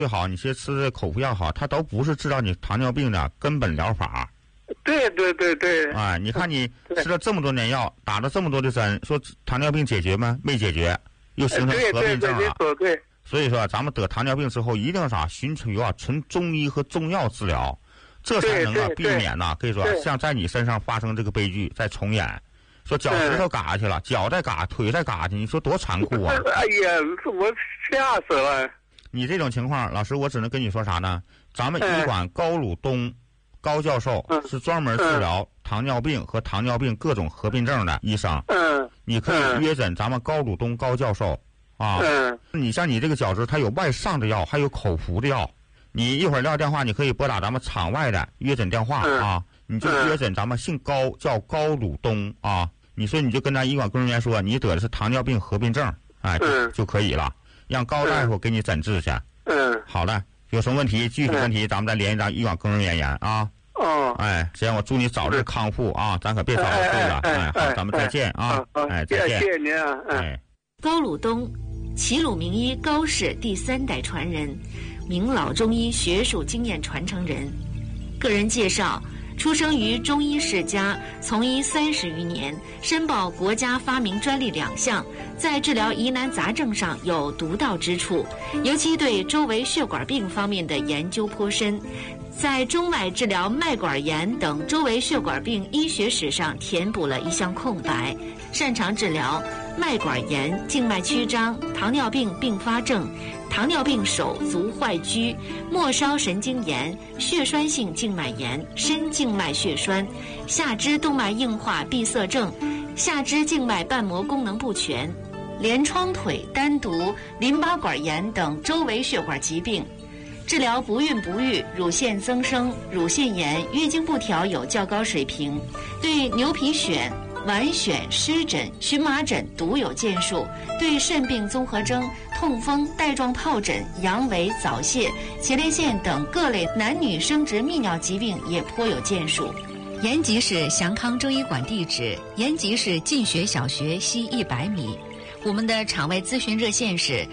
最好你先吃的口服药好，它都不是治疗你糖尿病的根本疗法。 对对对对。 哎，你看你吃了这么多年药，打了这么多的针，说糖尿病解决吗？没解决，又形成合并症了。 对。 所以说，咱们得糖尿病之后，一定啥寻求纯中医和中药治疗，这才能避免可以说像在你身上发生这个悲剧再重演。说脚趾头嘎下去了，脚再嘎，腿再嘎去，你说多残酷啊！ 哎呀，我吓死了！ 你这种情况，老师，我只能跟你说啥呢？咱们医馆高鲁东高教授是专门治疗糖尿病和糖尿病各种合并症的医生。你可以约诊咱们高鲁东高教授啊。你像你这个脚趾，它有外上的药，还有口服的药。你一会儿撂电话，你可以拨打咱们场外的约诊电话啊。你就约诊咱们姓高，叫高鲁东啊。你说你就跟咱医馆工作人员说，你得的是糖尿病合并症，哎，就可以了，让高大夫给你诊治去。好了，有什么问题，具体问题咱们再联系咱医馆工作人员啊。哎，行，我祝你早日康复啊，咱可别早睡了。哎，好，咱们再见啊。哎，再见。 谢谢您啊。 哎， 高鲁东，齐鲁名医高氏第3代传人，名老中医学术经验传承人。个人介绍：出生于中医世家，从医30余年，申报国家发明专利2项，在治疗疑难杂症上有独到之处，尤其对周围血管病方面的研究颇深，在中脉治疗脉管炎等周围血管病医学史上填补了一项空白，擅长治疗脉管炎、静脉曲张、糖尿病并发症、糖尿病手足坏疽、末梢神经炎、血栓性静脉炎、深静脉血栓、下肢动脉硬化闭塞症、下肢静脉瓣膜功能不全、连窗腿、单独、淋巴管炎等周围血管疾病，治疗不孕不育、乳腺增生、乳腺炎、月经不调有较高水平，对牛皮癣、脘癣、湿疹、荨麻疹独有建树，对肾病综合征、痛风、带状疱疹、阳痿、早泄、前列腺等各类男女生殖泌尿疾病也颇有建树。延吉市祥康中医馆地址：延吉市进学小学西100米。我们的场外咨询热线是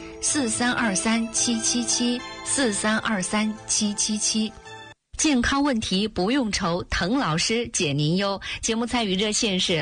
43237774323777。健康问题不用愁，滕老师解您忧。节目参与热线是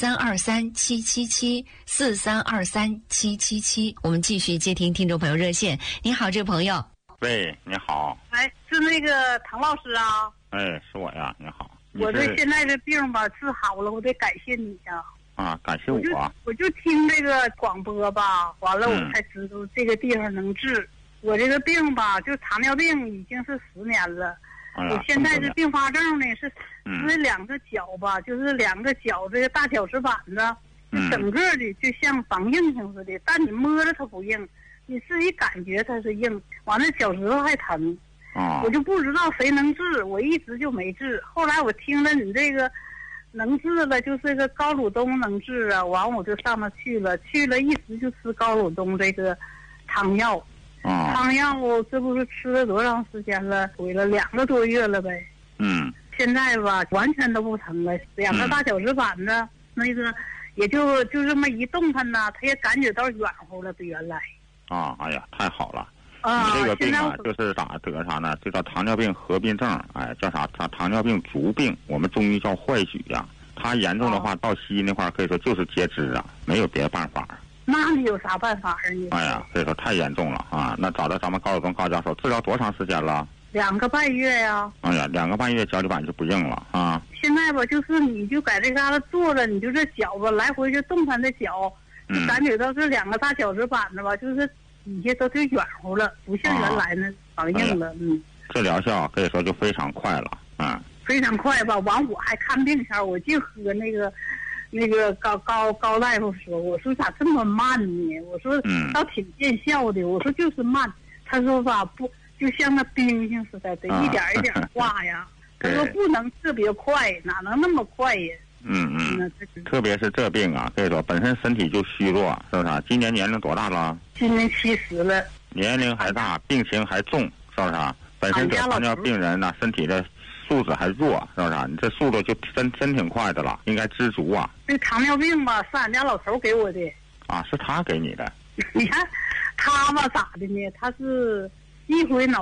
43237774323777。我们继续接听听众朋友热线。你好，这位朋友。 喂，你好。 哎，是那个滕老师啊？ 哎，是我呀，你好。 我这现在这病吧治好了，我得感谢你呀。 啊，感谢我。 我就听这个广播吧，完了我才知道这个地方能治。我这个病吧，就糖尿病已经是10年了。我现在这并发症呢是那2个脚吧，就是2个脚这个大脚趾板子，整个的就像绑硬性似的，但你摸着它不硬，你自己感觉它是硬，完了脚趾头还疼。我就不知道谁能治，我一直就没治。后来我听了你这个能治了，就是这个高鲁东能治啊，完我就上那去了，一直就吃高鲁东这个汤药。汤药这不是吃了多长时间了？回了2个多月了呗。现在吧完全都不疼了，2个大脚趾板子那个也就这么一动弹呐，他也感觉到软乎了比原来。 哎呀，太好了。你这个病啊，就是咋得啥呢？就叫糖尿病合并症，哎，叫啥？糖尿病足病，我们中医叫坏疽呀。它严重的话，到西医那块可以说就是截肢啊，没有别的办法。 那你有啥办法啊？你？ 哎呀，可以说太严重了啊！那找到咱们高鲁东高教授治疗多长时间了 ？2个半月呀。 哎呀，2个半月脚底板就不硬了啊！ 现在吧，就是你就在这嘎达坐着，你就这脚吧来回就动弹的脚，感觉到这2个大脚趾板子吧，就是底下都就软乎了，不像原来那绑硬了。 这疗效可以说就非常快了啊！ 非常快吧？完我还看病前我就和那个高大夫说，我说咋这么慢呢？我说倒挺见效的，我说就是慢。他说吧不，就像那冰性似的，得一点一点化呀。他说不能特别快，哪能那么快呀？ 特别是这病啊，可以说本身身体就虚弱，是不是？今年年龄多大了？ 今年70了。 年龄还大，病情还重，是不是？本身这糖尿病人呢，身体的素质还弱，是不是？你这速度就真挺快的了，应该知足啊。 这糖尿病吧，是俺家老头给我的。 是他给你的。 你看他吧咋的呢？他是一回脑